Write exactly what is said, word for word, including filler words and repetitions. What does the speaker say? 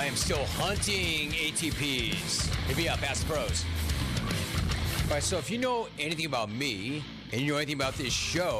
I am still hunting A T Ps. Hit me up, Ask the Pros. All right, so if you know anything about me and you know anything about this show,